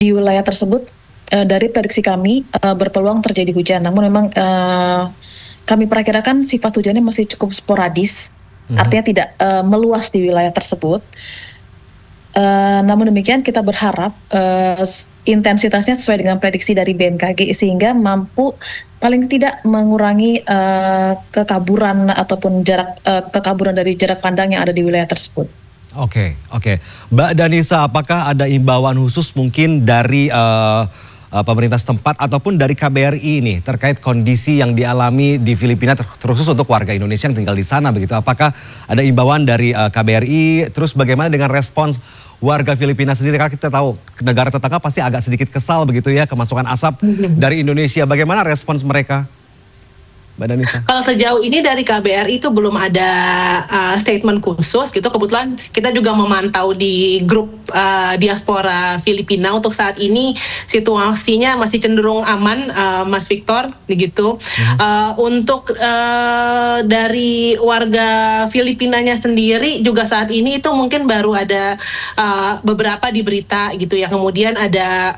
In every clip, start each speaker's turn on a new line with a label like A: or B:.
A: di wilayah tersebut dari prediksi kami berpeluang terjadi hujan. Namun memang kami perakirakan sifat hujannya masih cukup sporadis, artinya tidak meluas di wilayah tersebut. Namun demikian kita berharap intensitasnya sesuai dengan prediksi dari BMKG sehingga mampu paling tidak mengurangi kekaburan ataupun kekaburan dari jarak pandang yang ada di wilayah tersebut.
B: Oke. Mbak Danisa, apakah ada imbauan khusus mungkin dari pemerintah setempat ataupun dari KBRI ini terkait kondisi yang dialami di Filipina terkhusus untuk warga Indonesia yang tinggal di sana begitu? Apakah ada imbauan dari KBRI? Terus bagaimana dengan respons warga Filipina sendiri? Karena kita tahu negara tetangga pasti agak sedikit kesal begitu ya kemasukan asap dari Indonesia. Bagaimana respons mereka? Mbak Danisa.
C: Kalau sejauh ini dari KBRI itu belum ada statement khusus gitu. Kebetulan kita juga memantau di grup diaspora Filipina. Untuk saat ini situasinya masih cenderung aman, Mas Victor, begitu. Untuk dari warga Filipinanya sendiri juga saat ini itu mungkin baru ada beberapa di berita gitu ya. Kemudian ada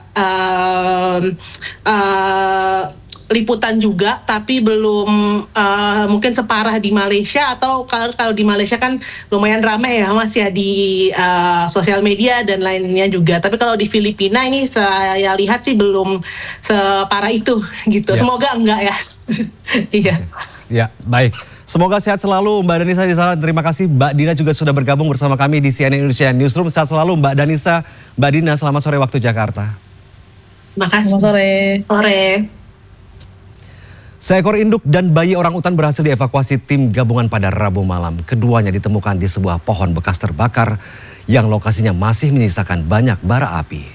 C: liputan juga, tapi belum mungkin separah di Malaysia, atau kalau di Malaysia kan lumayan ramai ya Mas ya di sosial media dan lainnya juga. Tapi kalau di Filipina ini saya lihat sih belum separah itu gitu. Semoga enggak ya. Iya.
B: Ya, baik. Semoga sehat selalu Mbak Danisa di sana. Terima kasih Mbak Dina juga sudah bergabung bersama kami di CNN Indonesia Newsroom. Sehat selalu Mbak Danisa, Mbak Dina. Selamat sore waktu Jakarta.
C: Terima kasih.
A: Selamat sore.
C: Sore.
B: Seekor induk dan bayi orangutan berhasil dievakuasi tim gabungan pada Rabu malam. Keduanya ditemukan di sebuah pohon bekas terbakar yang lokasinya masih menyisakan banyak bara api.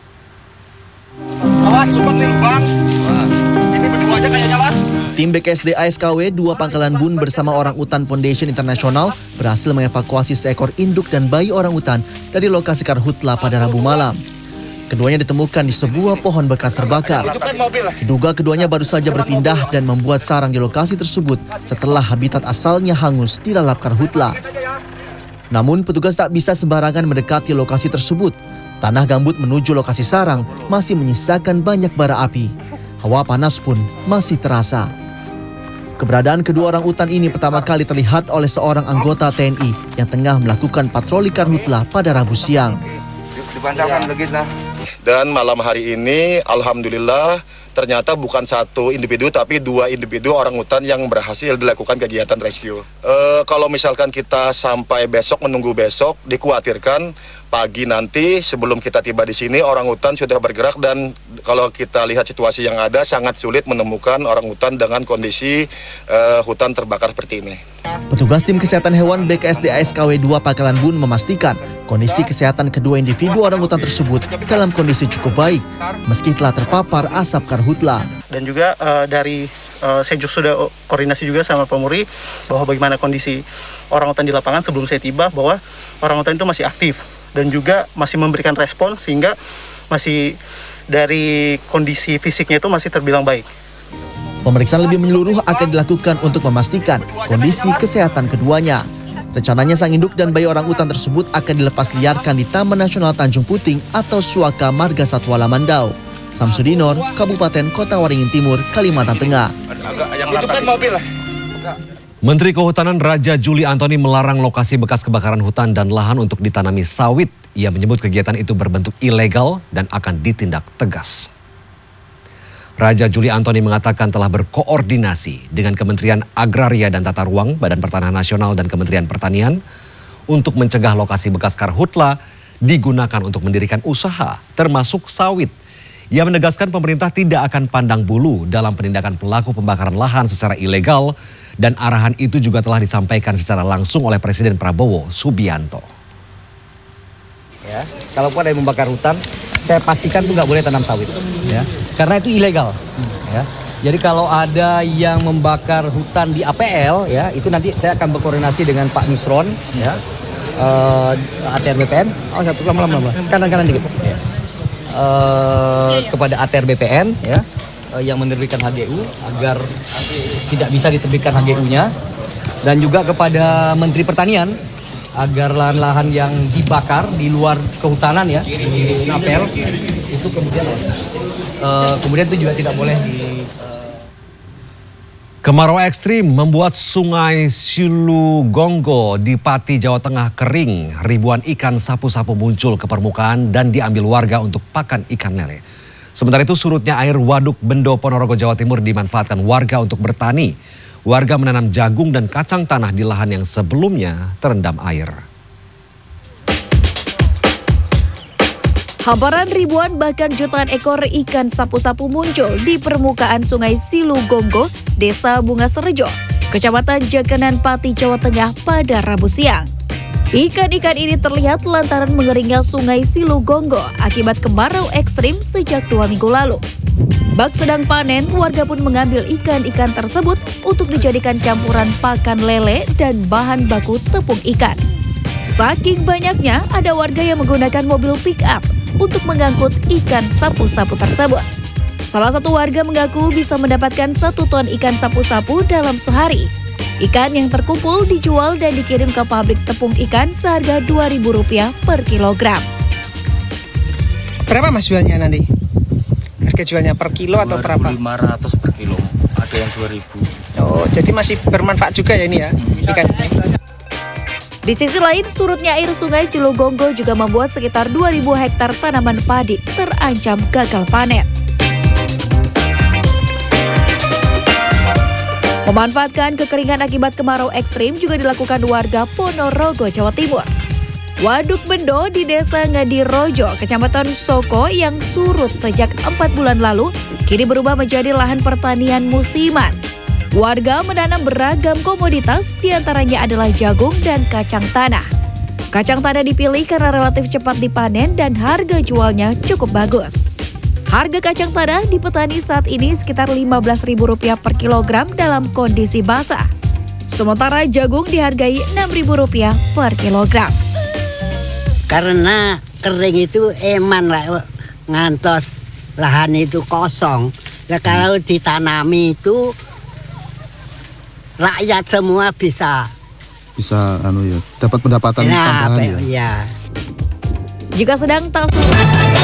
D: Awas lubang nih lubang. Ini berdua aja kayaknya Mas.
E: Tim BKSD ASKW 2 Pangkalan Bun bersama Orangutan Foundation International berhasil mengevakuasi seekor induk dan bayi orangutan dari lokasi karhutla pada Rabu malam. Keduanya ditemukan di sebuah pohon bekas terbakar. Diduga keduanya baru saja berpindah dan membuat sarang di lokasi tersebut setelah habitat asalnya hangus di lalap karhutla. Namun petugas tak bisa sembarangan mendekati lokasi tersebut. Tanah gambut menuju lokasi sarang masih menyisakan banyak bara api. Hawa panas pun masih terasa. Keberadaan kedua orang utan ini pertama kali terlihat oleh seorang anggota TNI yang tengah melakukan patroli karhutla pada Rabu siang.
D: Dan malam hari ini alhamdulillah ternyata bukan satu individu tapi 2 individu orangutan yang berhasil dilakukan kegiatan rescue. Kalau misalkan kita sampai besok, menunggu besok, dikhawatirkan pagi nanti sebelum kita tiba di sini orangutan sudah bergerak, dan kalau kita lihat situasi yang ada sangat sulit menemukan orangutan dengan kondisi hutan terbakar seperti ini.
E: Petugas tim kesehatan hewan BKSD ASKW 2 Pangkalan Bun memastikan kondisi kesehatan kedua individu orangutan tersebut dalam kondisi cukup baik meski telah terpapar asap karhutla.
F: Dan juga dari saya juga sudah koordinasi juga sama Pemuri bahwa bagaimana kondisi orangutan di lapangan sebelum saya tiba, bahwa orangutan itu masih aktif dan juga masih memberikan respon sehingga masih dari kondisi fisiknya itu masih terbilang baik.
E: Pemeriksaan lebih menyeluruh akan dilakukan untuk memastikan kondisi kesehatan keduanya. Rencananya sang induk dan bayi orangutan tersebut akan dilepas liarkan di Taman Nasional Tanjung Puting atau Suaka Marga Satwa Lamandau. Samsudinor, Kabupaten Kota Waringin Timur, Kalimantan Tengah.
D: Itu kan mobil.
B: Menteri Kehutanan Raja Juli Antoni melarang lokasi bekas kebakaran hutan dan lahan untuk ditanami sawit. Ia menyebut kegiatan itu berbentuk ilegal dan akan ditindak tegas. Raja Juli Antoni mengatakan telah berkoordinasi dengan Kementerian Agraria dan Tata Ruang, Badan Pertanahan Nasional dan Kementerian Pertanian untuk mencegah lokasi bekas karhutla digunakan untuk mendirikan usaha, termasuk sawit. Ia menegaskan pemerintah tidak akan pandang bulu dalam penindakan pelaku pembakaran lahan secara ilegal, dan arahan itu juga telah disampaikan secara langsung oleh Presiden Prabowo Subianto.
G: Ya, kalaupun ada yang membakar hutan, saya pastikan itu nggak boleh tanam sawit, ya, karena itu ilegal. Ya. Jadi kalau ada yang membakar hutan di APL, ya, itu nanti saya akan berkoordinasi dengan Pak Nusron, ya, ATR BPN, kanan dikit, ya. Kepada ATR BPN, ya, yang menerbitkan HGU agar tidak bisa diterbitkan HGU-nya, dan juga kepada Menteri Pertanian agar lahan-lahan yang dibakar di luar kehutanan, ya, di APL itu kemudian itu juga tidak boleh
B: Kemarau ekstrim membuat sungai Silugonggo di Pati, Jawa Tengah kering. Ribuan ikan sapu-sapu muncul ke permukaan dan diambil warga untuk pakan ikan lele. Sementara itu surutnya air Waduk Bendo, Ponorogo, Jawa Timur dimanfaatkan warga untuk bertani. Warga menanam jagung dan kacang tanah di lahan yang sebelumnya terendam air.
H: Hamparan ribuan bahkan jutaan ekor ikan sapu-sapu muncul di permukaan sungai Silugonggo, Desa Bunga Serejo, Kecamatan Jaganan, Pati, Jawa Tengah pada Rabu siang. Ikan-ikan ini terlihat lantaran mengeringnya sungai Silugonggo akibat kemarau ekstrim sejak 2 minggu lalu. Bak sedang panen, warga pun mengambil ikan-ikan tersebut untuk dijadikan campuran pakan lele dan bahan baku tepung ikan. Saking banyaknya, ada warga yang menggunakan mobil pick-up untuk mengangkut ikan sapu-sapu tersebut. Salah satu warga mengaku bisa mendapatkan 1 ton ikan sapu-sapu dalam sehari. Ikan yang terkumpul dijual dan dikirim ke pabrik tepung ikan seharga Rp2.000 per kilogram.
I: Berapa Mas jualnya nanti? Harga jualnya per kilo atau berapa?
J: 2.500 per kilo, ada yang 2.000.
I: Oh, jadi masih bermanfaat juga ya ini ya, ikan ini.
H: Di sisi lain, surutnya air sungai Silugonggo juga membuat sekitar 2.000 hektar tanaman padi terancam gagal panen. Memanfaatkan kekeringan akibat kemarau ekstrim juga dilakukan warga Ponorogo, Jawa Timur. Waduk Bendo di Desa Ngadirojo, Kecamatan Soko yang surut sejak 4 bulan lalu, kini berubah menjadi lahan pertanian musiman. Warga menanam beragam komoditas, diantaranya adalah jagung dan kacang tanah. Kacang tanah dipilih karena relatif cepat dipanen dan harga jualnya cukup bagus. Harga kacang tanah di petani saat ini sekitar Rp15.000 per kilogram dalam kondisi basah. Sementara jagung dihargai Rp6.000 per kilogram.
K: Karena kering itu eman lah, ngantos lahan itu kosong. Nah, kalau ditanami itu rakyat semua bisa
L: dapat pendapatan tambahan ya.
K: Iya.
H: Jika sedang tak surut